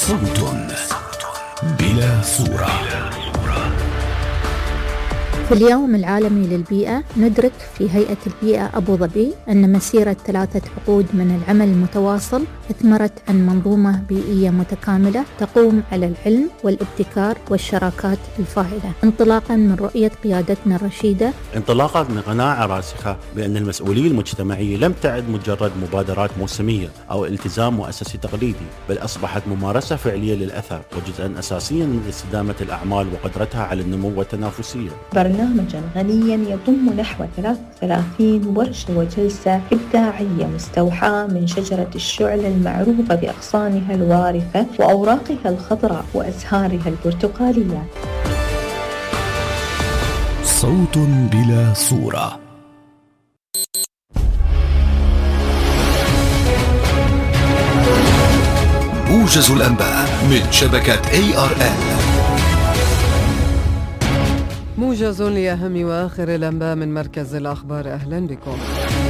صوت بلا صورة. في اليوم العالمي للبيئة ندرك في هيئة البيئة أبو ظبي أن مسيرة 3 عقود من العمل المتواصل أثمرت عن منظومة بيئية متكاملة تقوم على العلم والابتكار والشراكات الفاعلة، انطلاقا من رؤية قيادتنا الرشيدة، انطلاقا من قناعة راسخة بأن المسؤولية المجتمعية لم تعد مجرد مبادرات موسمية أو التزام مؤسسي تقليدي، بل أصبحت ممارسة فعلية للأثر وجزءا أساسيا من استدامة الأعمال وقدرتها على النمو والتنافسية. برنامجا غنيا يضم نحو 33 ورشة وجلسة إبداعية مستوحاة من شجرة الشعل المعروفة بأغصانها الوارفة وأوراقها الخضراء وأزهارها البرتقالية. صوت بلا صورة. موجز الأنباء من شبكة ARN. موجز لأهم وآخر الأنباء من مركز الأخبار. أهلا بكم.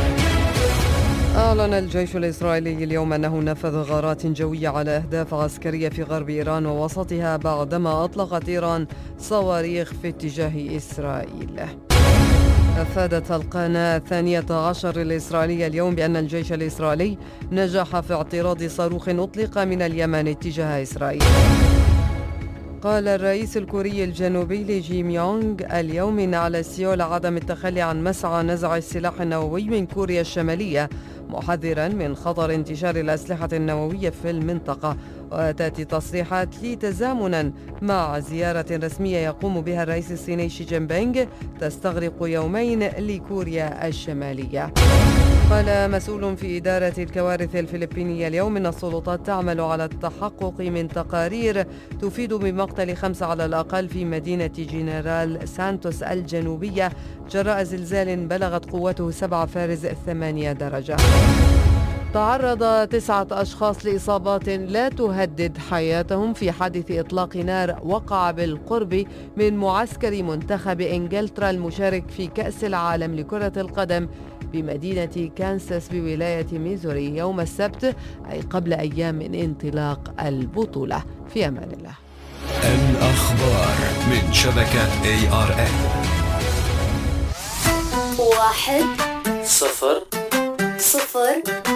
أعلن الجيش الإسرائيلي اليوم أنه نفذ غارات جوية على أهداف عسكرية في غرب إيران ووسطها بعدما أطلقت إيران صواريخ في اتجاه إسرائيل. أفادت القناة 12 الإسرائيلية اليوم بأن الجيش الإسرائيلي نجح في اعتراض صاروخ أطلق من اليمن اتجاه إسرائيل. قال الرئيس الكوري الجنوبي لي جيم يونغ اليوم إن على سيول عدم التخلي عن مسعى نزع السلاح النووي من كوريا الشمالية، محذرا من خطر انتشار الأسلحة النووية في المنطقة. وتأتي تصريحات لي تزامنا مع زيارة رسمية يقوم بها الرئيس الصيني شي جين بينغ تستغرق يومين لكوريا الشمالية. قال مسؤول في إدارة الكوارث الفلبينية اليوم إن السلطات تعمل على التحقق من تقارير تفيد بمقتل 5 على الأقل في مدينة جنرال سانتوس الجنوبية جراء زلزال بلغت قوته 7.8 درجة. تعرض 9 أشخاص لإصابات لا تهدد حياتهم في حادث إطلاق نار وقع بالقرب من معسكر منتخب إنجلترا المشارك في كأس العالم لكرة القدم بمدينة كانساس بولاية ميزوري يوم السبت، أي قبل أيام من انطلاق البطولة. في أمان الله. الأخبار من شبكة ARN. 1 0 0